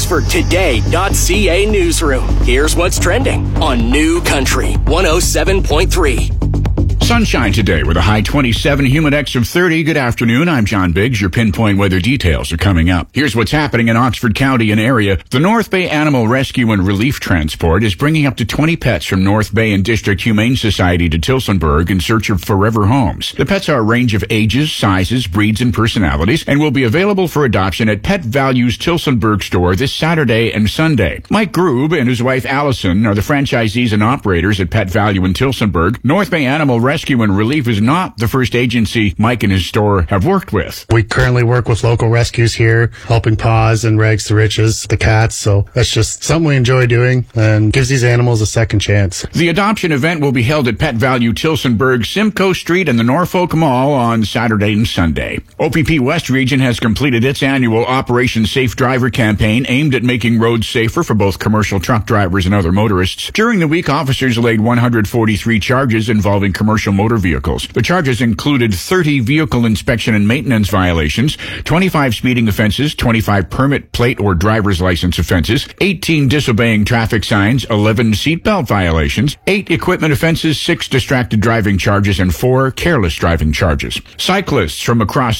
Oxford Today.ca newsroom. Here's what's trending on New Country 107.3. Sunshine today with a high 27, humid X of 30. Good afternoon. I'm John Biggs. Your pinpoint weather details are coming up. Here's what's happening in Oxford County and area. The North Bay Animal Rescue and Relief Transport is bringing up to 20 pets from North Bay and District Humane Society to Tillsonburg in search of forever homes. The pets are a range of ages, sizes, breeds, and personalities and will be available for adoption at Pet Value's Tillsonburg store this Saturday and Sunday. Mike Grube and his wife Allison are the franchisees and operators at Pet Value in Tillsonburg. North Bay Animal Rescue and Relief is not the first agency Mike and his store have worked with. We currently work with local rescues here, Helping Paws and Rags to Riches, the cats, so that's just something we enjoy doing and gives these animals a second chance. The adoption event will be held at Pet Value Tillsonburg, Simcoe Street, and the Norfolk Mall on Saturday and Sunday. OPP West Region has completed its annual Operation Safe Driver campaign aimed at making roads safer for both commercial truck drivers and other motorists. During the week, officers laid 143 charges involving commercial motor vehicles. The charges included 30 vehicle inspection and maintenance violations, 25 speeding offenses, 25 permit plate or driver's license offenses, 18 disobeying traffic signs, 11 seatbelt violations, 8 equipment offenses, 6 distracted driving charges, and 4 careless driving charges. Cyclists from across